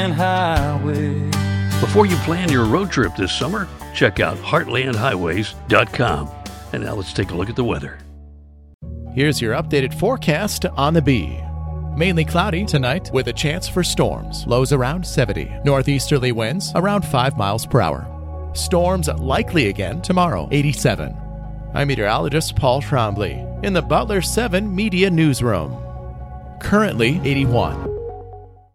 Highway. Before you plan your road trip this summer, check out heartlandhighways.com. And now let's take a look at the weather. Here's your updated forecast on the Bee. Mainly cloudy tonight with a chance for storms. Lows around 70. Northeasterly winds around 5 miles per hour. Storms likely again tomorrow, 87. I'm meteorologist Paul Trombley in the Butler 7 Media Newsroom. Currently 81.